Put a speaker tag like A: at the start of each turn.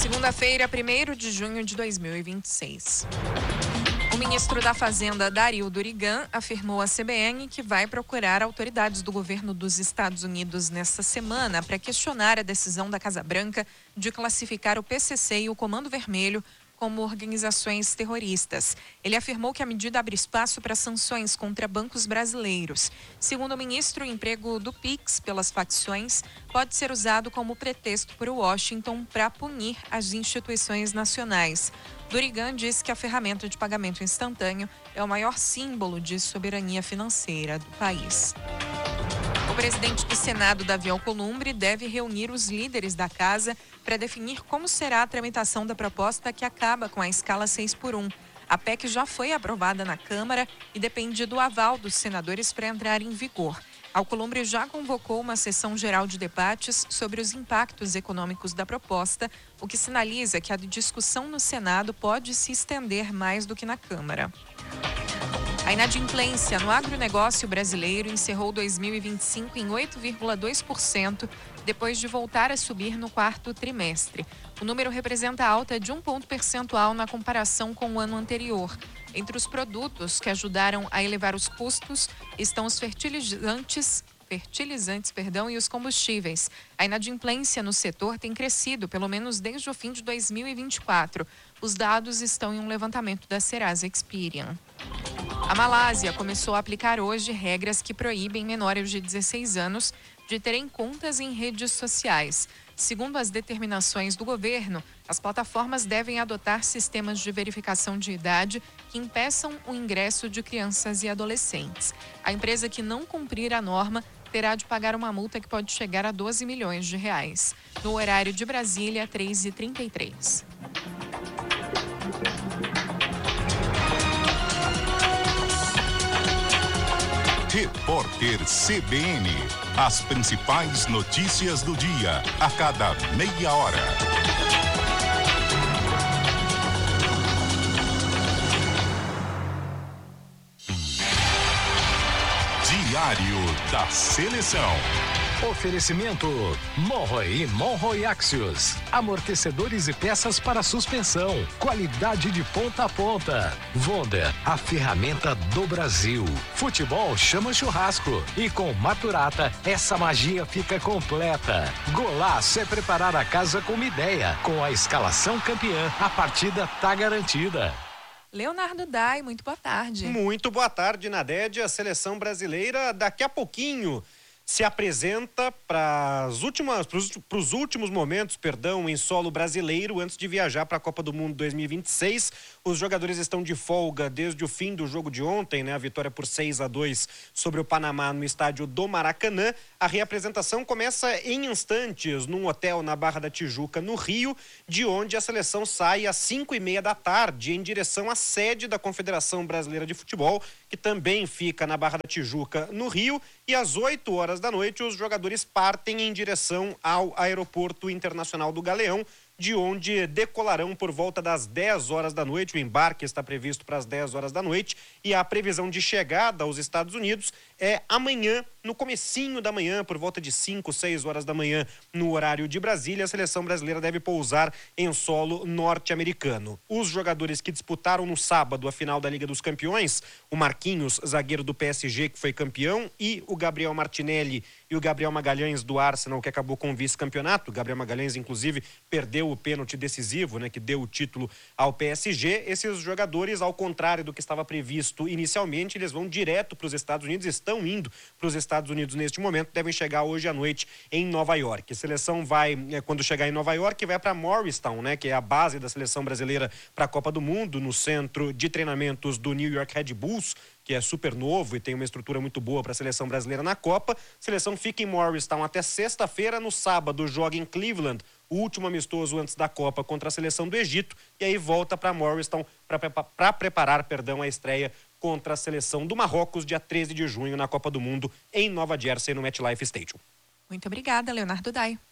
A: Segunda-feira, 1º de junho de 2026. O ministro da Fazenda, Dario Durigan, afirmou à CBN que vai procurar autoridades do governo dos Estados Unidos nesta semana para questionar a decisão da Casa Branca de classificar o PCC e o Comando Vermelho como organizações terroristas. Ele afirmou que a medida abre espaço para sanções contra bancos brasileiros. Segundo o ministro, o emprego do PIX pelas facções pode ser usado como pretexto por Washington para punir as instituições nacionais. Durigan diz que a ferramenta de pagamento instantâneo é o maior símbolo de soberania financeira do país. O presidente do Senado, Davi Alcolumbre, deve reunir os líderes da casa para definir como será a tramitação da proposta que acaba com a escala 6x1. A PEC já foi aprovada na Câmara e depende do aval dos senadores para entrar em vigor. Alcolumbre já convocou uma sessão geral de debates sobre os impactos econômicos da proposta, o que sinaliza que a discussão no Senado pode se estender mais do que na Câmara. A inadimplência no agronegócio brasileiro encerrou 2025 em 8,2%, depois de voltar a subir no quarto trimestre. O número representa alta de 1 ponto percentual na comparação com o ano anterior. Entre os produtos que ajudaram a elevar os custos estão os fertilizantes e os combustíveis. A inadimplência no setor tem crescido, pelo menos desde o fim de 2024. Os dados estão em um levantamento da Serasa Experian. A Malásia começou a aplicar hoje regras que proíbem menores de 16 anos de terem contas em redes sociais. Segundo as determinações do governo, as plataformas devem adotar sistemas de verificação de idade que impeçam o ingresso de crianças e adolescentes. A empresa que não cumprir a norma terá de pagar uma multa que pode chegar a R$12 milhões. No horário de Brasília, 3h33.
B: Repórter CBN. As principais notícias do dia, a cada meia hora. Diário da Seleção.
C: Oferecimento Monroe e Monroe Axios. Amortecedores e peças para suspensão. Qualidade de ponta a ponta. Wonder, a ferramenta do Brasil. Futebol chama churrasco. E com Maturata, essa magia fica completa. Golaço é preparar a casa com uma ideia. Com a escalação campeã, a partida tá garantida.
A: Leonardo Dai, muito boa tarde.
D: Muito boa tarde, Nadede. A seleção brasileira daqui a pouquinho se apresenta para os últimos momentos, em solo brasileiro, antes de viajar para a Copa do Mundo 2026. Os jogadores estão de folga desde o fim do jogo de ontem, né? A vitória por 6-2 sobre o Panamá no estádio do Maracanã. A reapresentação começa em instantes num hotel na Barra da Tijuca, no Rio, de onde a seleção sai às 5h30 da tarde em direção à sede da Confederação Brasileira de Futebol, que também fica na Barra da Tijuca, no Rio, e às 8h da noite os jogadores partem em direção ao Aeroporto Internacional do Galeão, de onde decolarão por volta das 10h da noite. O embarque está previsto para as 10h da noite e a previsão de chegada aos Estados Unidos é amanhã, no comecinho da manhã, por volta de 5, 6 horas da manhã, no horário de Brasília. A seleção brasileira deve pousar em solo norte-americano. Os jogadores que disputaram no sábado a final da Liga dos Campeões, o Marquinhos, zagueiro do PSG, que foi campeão, e o Gabriel Martinelli e o Gabriel Magalhães do Arsenal, que acabou com o vice-campeonato. O Gabriel Magalhães, inclusive, perdeu o pênalti decisivo, né, que deu o título ao PSG. Esses jogadores, ao contrário do que estava previsto inicialmente, eles vão direto para os Estados Unidos, estão indo para os Estados Unidos neste momento, devem chegar hoje à noite em Nova York. A seleção vai, quando chegar em Nova York, vai para Morristown, né, que é a base da seleção brasileira para a Copa do Mundo, no centro de treinamentos do New York Red Bulls, que é super novo e tem uma estrutura muito boa para a seleção brasileira na Copa. A seleção fica em Morristown até sexta-feira. No sábado joga em Cleveland, o último amistoso antes da Copa, contra a seleção do Egito, e aí volta para Morristown para preparar a estreia contra a seleção do Marrocos, dia 13 de junho, na Copa do Mundo, em Nova Jersey, no MetLife Stadium.
A: Muito obrigada, Leonardo Dai.